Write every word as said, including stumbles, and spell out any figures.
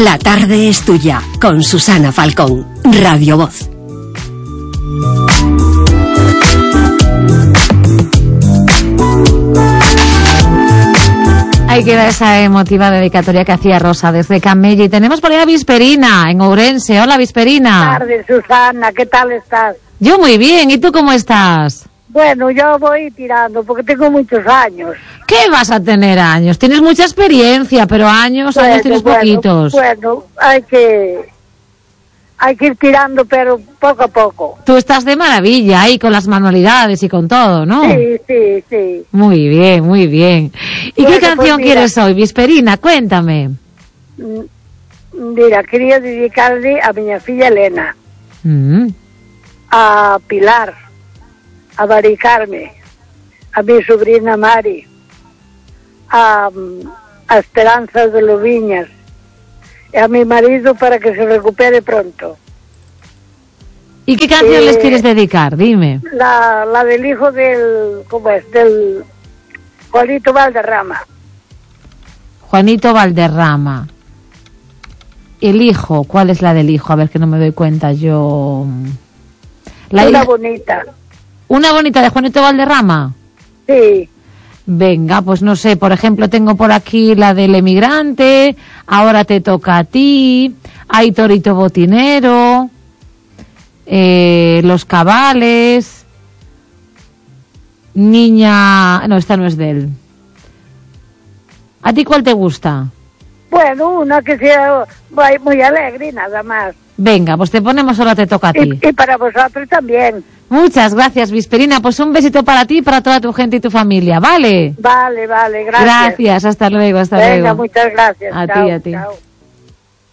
La tarde es tuya, con Susana Falcón, Radio Voz. Ahí queda esa emotiva dedicatoria que hacía Rosa desde Camello. Y tenemos por ahí a Visperina, en Ourense. Hola, Visperina. Buenas tardes, Susana. ¿Qué tal estás? Yo muy bien. ¿Y tú cómo estás? Bueno, yo voy tirando porque tengo muchos años. ¿Qué vas a tener años? Tienes mucha experiencia, pero años, bueno, años tienes bueno, poquitos. Bueno, hay que... Hay que ir tirando, pero poco a poco. Tú estás de maravilla ahí con las manualidades y con todo, ¿no? Sí, sí, sí. Muy bien, muy bien. ¿Y bueno, qué canción pues mira, quieres hoy, Visperina? Cuéntame. Mira, quería dedicarle a mi filla Elena, Mm. a Pilar, a Mari Carme, a mi sobrina Mari, a, a Esperanza de los Viñas, y a mi marido para que se recupere pronto. ¿Y qué canción Eh, les quieres dedicar? Dime. La, la del hijo del, ¿cómo es? Del Juanito Valderrama. Juanito Valderrama. El hijo, ¿cuál es la del hijo? A ver, que no me doy cuenta yo. La Una hija- bonita. Una bonita de Juanito Valderrama. Sí. Venga, pues no sé, por ejemplo, tengo por aquí la del emigrante, Ahora te toca a ti, Hay Torito Botinero, eh, Los Cabales, Niña... No, esta no es de él. ¿A ti cuál te gusta? Bueno, una que sea muy, muy alegre, nada más. Venga, pues te ponemos Ahora te toca a ti. Y, y para vosotros también. Muchas gracias, Visperina. Pues un besito para ti y para toda tu gente y tu familia, ¿vale? Vale, vale, gracias. Gracias, hasta luego, hasta Venga, luego. muchas gracias. A Chao, ti, a ti. chao.